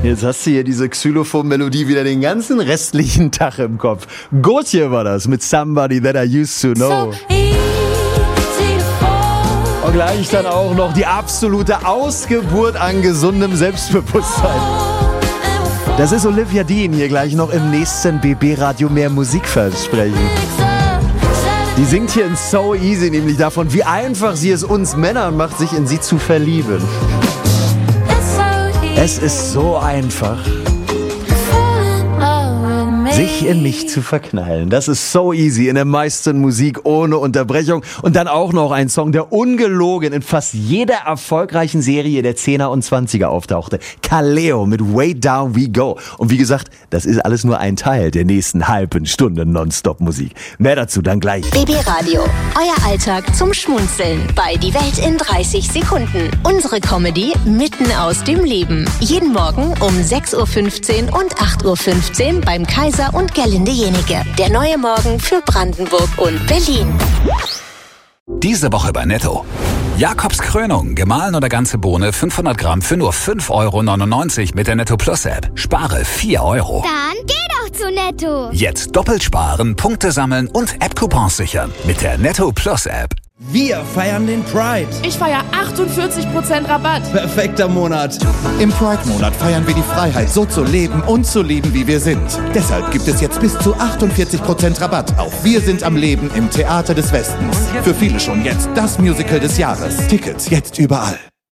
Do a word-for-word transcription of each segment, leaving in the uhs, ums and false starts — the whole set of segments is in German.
Jetzt hast du hier diese Xylophon-Melodie wieder den ganzen restlichen Tag im Kopf. Gotye war das mit Somebody That I Used To Know. Und gleich dann auch noch die absolute Ausgeburt an gesundem Selbstbewusstsein. Das ist Olivia Dean hier gleich noch im nächsten B B-Radio mehr Musikversprechen. Die singt hier in So Easy nämlich davon, wie einfach sie es uns Männern macht, sich in sie zu verlieben. Es ist so einfach, sich in mich zu verknallen. Das ist So Easy in der meisten Musik ohne Unterbrechung. Und dann auch noch ein Song, der ungelogen in fast jeder erfolgreichen Serie der Zehner und Zwanziger auftauchte. Kaleo mit Way Down We Go. Und wie gesagt, das ist alles nur ein Teil der nächsten halben Stunde Nonstop-Musik. Mehr dazu dann gleich. B B Radio, euer Alltag zum Schmunzeln bei Die Welt in dreißig Sekunden. Unsere Comedy mitten aus dem Leben. Jeden Morgen um sechs Uhr fünfzehn und acht Uhr fünfzehn beim Kaiser und Gerlinde Jenike. Der neue Morgen für Brandenburg und Berlin. Diese Woche bei Netto. Jakobs Krönung, gemahlen oder ganze Bohne, fünfhundert Gramm für nur fünf Euro neunundneunzig mit der Netto Plus App. Spare vier Euro. Dann geh doch zu Netto. Jetzt doppelt sparen, Punkte sammeln und App-Coupons sichern mit der Netto Plus App. Wir feiern den Pride. Ich feiere achtundvierzig Prozent Rabatt. Perfekter Monat. Im Pride-Monat feiern wir die Freiheit, so zu leben und zu lieben, wie wir sind. Deshalb gibt es jetzt bis zu achtundvierzig Prozent Rabatt auf Wir sind am Leben im Theater des Westens. Für viele schon jetzt das Musical des Jahres. Tickets jetzt überall.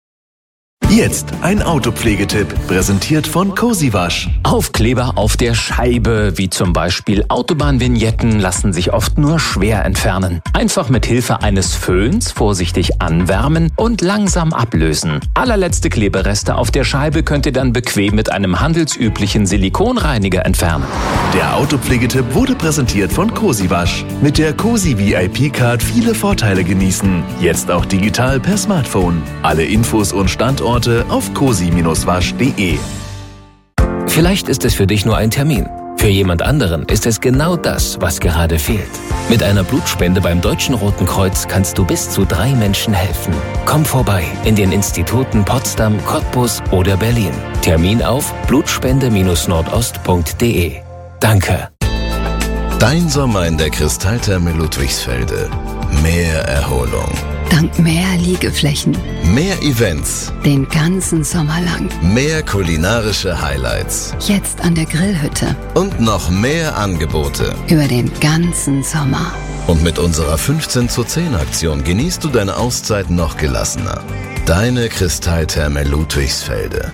Jetzt ein Autopflegetipp, präsentiert von Cozy Wasch. Aufkleber auf der Scheibe, wie zum Beispiel Autobahnvignetten, lassen sich oft nur schwer entfernen. Einfach mit Hilfe eines Föhns vorsichtig anwärmen und langsam ablösen. Allerletzte Klebereste auf der Scheibe könnt ihr dann bequem mit einem handelsüblichen Silikonreiniger entfernen. Der Autopflegetipp wurde präsentiert von Cozy Wasch. Mit der Cozy V I P-Card viele Vorteile genießen. Jetzt auch digital per Smartphone. Alle Infos und Standorte auf cozy wasch punkt de. Vielleicht ist es für dich nur ein Termin. Für jemand anderen ist es genau das, was gerade fehlt. Mit einer Blutspende beim Deutschen Roten Kreuz kannst du bis zu drei Menschen helfen. Komm vorbei in den Instituten Potsdam, Cottbus oder Berlin. Termin auf blutspende nordost punkt de. Danke. Dein Sommer in der Kristalltherme Ludwigsfelde. Mehr Erholung. Dank mehr Liegeflächen. Mehr Events. Den ganzen Sommer lang. Mehr kulinarische Highlights. Jetzt an der Grillhütte. Und noch mehr Angebote. Über den ganzen Sommer. Und mit unserer fünfzehn zu zehn Aktion genießt du deine Auszeit noch gelassener. Deine Kristalltherme Ludwigsfelde.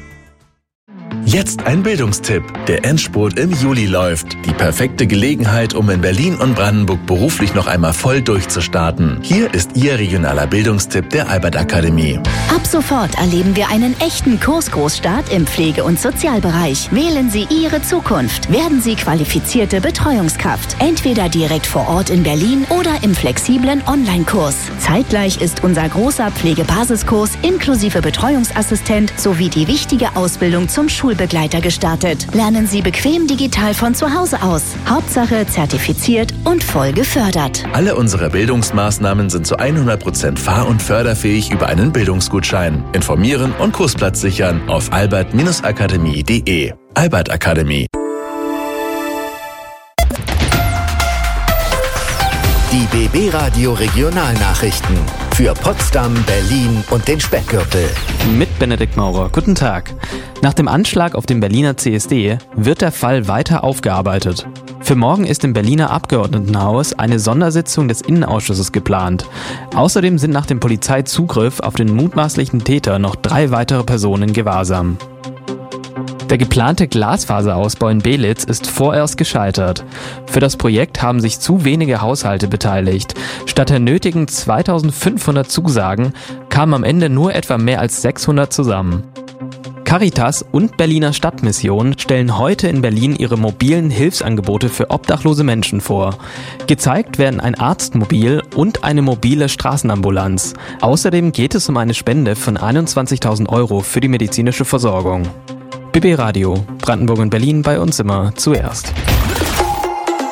Jetzt ein Bildungstipp. Der Endspurt im Juli läuft. Die perfekte Gelegenheit, um in Berlin und Brandenburg beruflich noch einmal voll durchzustarten. Hier ist Ihr regionaler Bildungstipp der Albert Akademie. Ab sofort erleben wir einen echten Kursgroßstart im Pflege- und Sozialbereich. Wählen Sie Ihre Zukunft. Werden Sie qualifizierte Betreuungskraft. Entweder direkt vor Ort in Berlin oder im flexiblen Online-Kurs. Zeitgleich ist unser großer Pflegebasiskurs inklusive Betreuungsassistent sowie die wichtige Ausbildung zum Schulbegleiter gestartet. Lernen Sie bequem digital von zu Hause aus. Hauptsache zertifiziert und voll gefördert. Alle unsere Bildungsmaßnahmen sind zu hundert Prozent fahr- und förderfähig über einen Bildungsgutschein. Informieren und Kursplatz sichern auf albert akademie punkt de. Albert Akademie. Die B B-Radio Regionalnachrichten für Potsdam, Berlin und den Speckgürtel. Mit Benedikt Maurer. Guten Tag. Nach dem Anschlag auf dem Berliner C S D wird der Fall weiter aufgearbeitet. Für morgen ist im Berliner Abgeordnetenhaus eine Sondersitzung des Innenausschusses geplant. Außerdem sind nach dem Polizeizugriff auf den mutmaßlichen Täter noch drei weitere Personen in Gewahrsam. Der geplante Glasfaserausbau in Belitz ist vorerst gescheitert. Für das Projekt haben sich zu wenige Haushalte beteiligt. Statt der nötigen zweitausendfünfhundert Zusagen kamen am Ende nur etwa mehr als sechshundert zusammen. Caritas und Berliner Stadtmission stellen heute in Berlin ihre mobilen Hilfsangebote für obdachlose Menschen vor. Gezeigt werden ein Arztmobil und eine mobile Straßenambulanz. Außerdem geht es um eine Spende von einundzwanzigtausend Euro für die medizinische Versorgung. B B Radio, Brandenburg und Berlin, bei uns immer zuerst.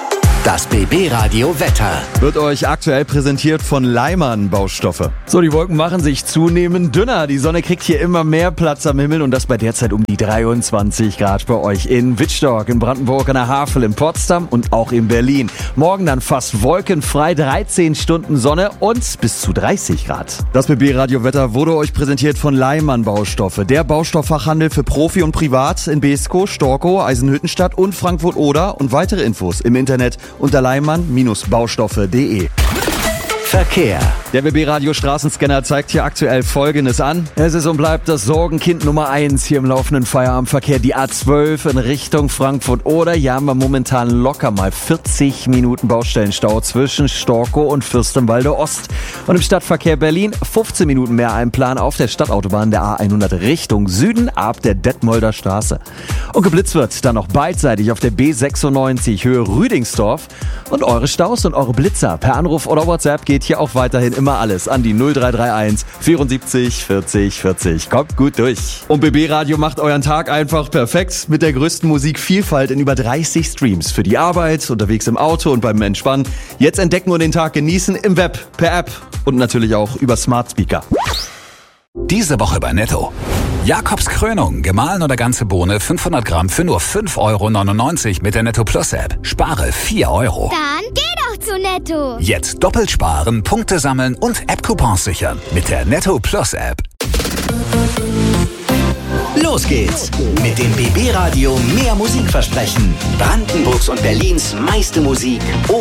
Das B B Radio Wetter wird euch aktuell präsentiert von Leimann Baustoffe. So, die Wolken machen sich zunehmend dünner. Die Sonne kriegt hier immer mehr Platz am Himmel und das bei derzeit um die dreiundzwanzig Grad bei euch in Wittstock, in Brandenburg, an der Havel, in Potsdam und auch in Berlin. Morgen dann fast wolkenfrei, dreizehn Stunden Sonne und bis zu dreißig Grad. Das B B Radio Wetter wurde euch präsentiert von Leimann Baustoffe. Der Baustofffachhandel für Profi und Privat in Beeskow, Storkow, Eisenhüttenstadt und Frankfurt-Oder und weitere Infos im Internet unter leimann Baustoffe punkt de. Verkehr. Der B B Radio Straßenscanner zeigt hier aktuell Folgendes an. Es ist und bleibt das Sorgenkind Nummer eins hier im laufenden Feierabendverkehr. Die A zwölf in Richtung Frankfurt-Oder. Hier haben wir momentan locker mal vierzig Minuten Baustellenstau zwischen Storkow und Fürstenwalde Ost. Und im Stadtverkehr Berlin fünfzehn Minuten mehr Einplan auf der Stadtautobahn der A hundert Richtung Süden ab der Detmolder Straße. Und geblitzt wird dann noch beidseitig auf der B sechsundneunzig Höhe Rüdingsdorf. Und eure Staus und eure Blitzer per Anruf oder WhatsApp geht hier auch weiterhin immer alles an die null drei drei eins vierundsiebzig vierzig vierzig. Kommt gut durch. Und B B Radio macht euren Tag einfach perfekt mit der größten Musikvielfalt in über dreißig Streams. Für die Arbeit, unterwegs im Auto und beim Entspannen. Jetzt entdecken und den Tag genießen im Web, per App und natürlich auch über Smart Speaker. Diese Woche bei Netto. Jakobs Krönung, gemahlen oder ganze Bohne, fünfhundert Gramm für nur fünf Euro neunundneunzig mit der Netto Plus App. Spare vier Euro. Dann geh doch zu Netto. Jetzt doppelt sparen, Punkte sammeln und App-Coupons sichern mit der Netto Plus App. Los geht's mit dem B B Radio Mehr Musik versprechen. Brandenburgs und Berlins meiste Musik